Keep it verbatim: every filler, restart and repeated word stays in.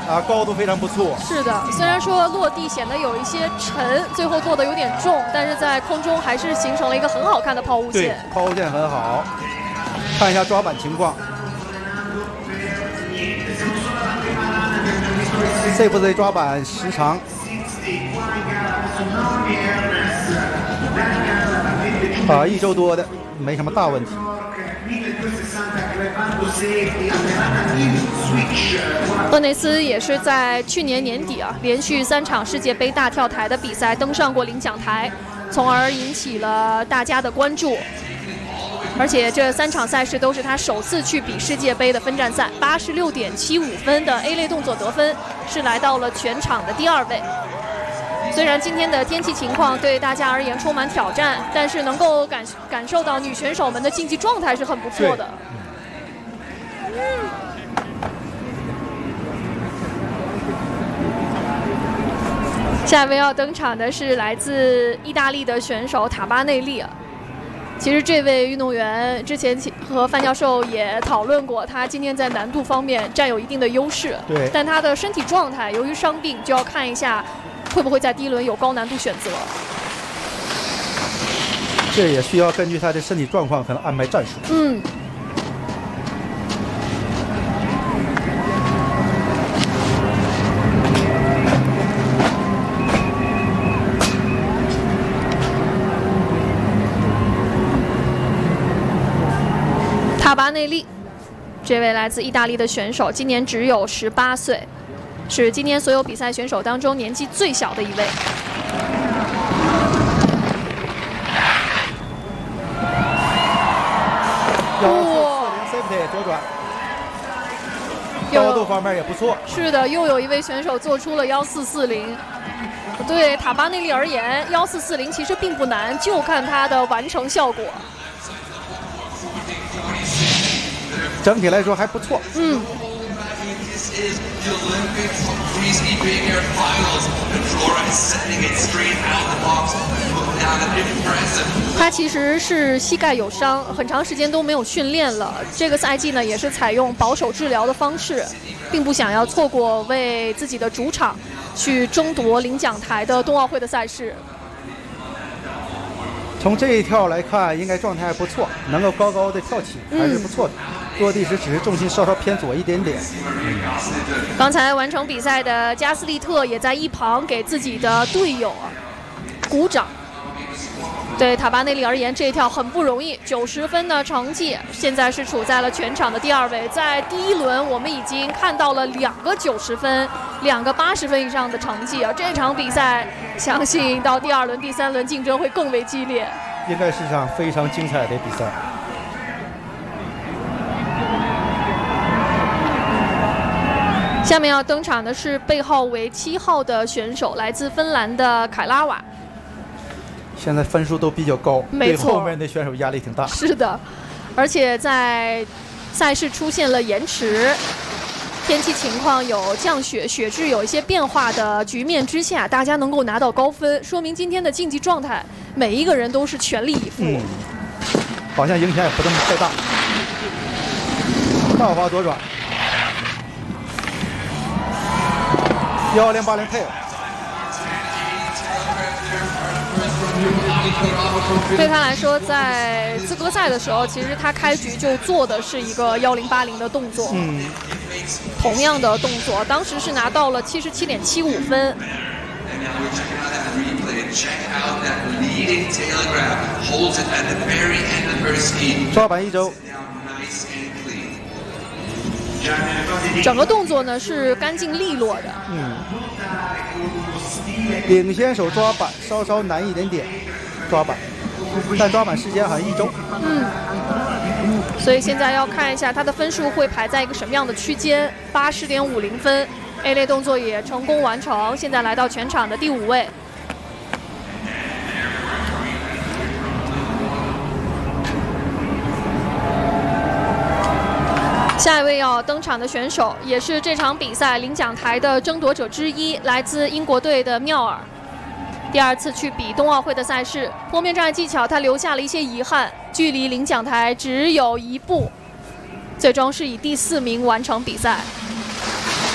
啊，高度非常不错。 是的，虽然说落地显得有一些沉，最后做的有点重，但是在空中还是形成了一个很好看的抛物线。 对，抛物线很好。看一下抓板情况 ，C F Z 抓板时长。 啊，一周多的，没什么大问题。 厄内斯也是在去年年底啊，连续三场世界杯大跳台的比赛登上过领奖台，从而引起了大家的关注。而且这三场赛事都是他首次去比世界杯的分站赛，八十六点七五分的 A 类动作得分是来到了全场的第二位。 虽然今天的天气情况对大家而言充满挑战，但是能够感感受到女选手们的竞技状态是很不错的。下一位要登场的是来自意大利的选手塔巴内利。其实这位运动员之前和范教授也讨论过，他今天在难度方面占有一定的优势。 对， 但他的身体状态由于伤病，就要看一下。 会不会在第一轮有高难度选择？ 这也需要根据他的身体状况，可能安排战术。 嗯。塔巴内利，这位来自意大利的选手，今年只有十八岁。 是今天所有比赛选手当中年纪最小的一位。 哇 ！safety 左转，高度方面也不错。 是的，又有一位选手做出了幺四四零。对塔巴内利而言，幺四四零其实并不难，就看他的完成效果。 整体来说还不错。 嗯。 is the Olympics Frisbee Big Air Finals, and Flora is setting it straight out the box. Now that impressive. 他其实是膝盖有伤，很长时间都没有训练了。这个赛季呢，也是采用保守治疗的方式，并不想要错过为自己的主场去争夺领奖台的冬奥会的赛事。 从这一跳来看，应该状态还不错，能够高高的跳起，还是不错的。嗯 落地时只是重心稍稍偏左一点点。嗯、 刚才完成比赛的加斯利特也在一旁给自己的队友鼓掌。对塔巴内利而言，这一跳很不容易，九十分的成绩，现在是处在了全场的第二位。在第一轮，我们已经看到了两个九十分，两个八十分以上的成绩啊！这场比赛，相信到第二轮、第三轮竞争会更为激烈。 应该是一场非常精彩的比赛。 下面要登场的是背号为七号的选手，来自芬兰的凯拉瓦。 现在分数都比较高， 没错， 对后面的选手压力挺大。 是的，而且在赛事出现了延迟、天气情况有降雪、雪质有一些变化的局面之下，大家能够拿到高分，说明今天的竞技状态，每一个人都是全力以赴。 嗯，好像影响也不那么太大。倒滑左转。 幺零八零 tail， 对他来说，在资格赛的时候，其实他开局就做的是一个幺零八零的动作， 嗯， 同样的动作，当时是拿到了七十七点七五分。 抓板一周。 整个动作呢是干净利落的。 嗯，领先手抓板稍稍难一点点，抓板，但抓板时间好像一周。 嗯，所以现在要看一下他的分数会排在一个什么样的区间，八十点五零分 ，A 类动作也成功完成，现在来到全场的第五位。 下一位要登场的选手，也是这场比赛领奖台的争夺者之一，来自英国队的妙尔。第二次去比冬奥会的赛事，坡面站技巧他留下了一些遗憾，距离领奖台只有一步，最终是以第四名完成比赛。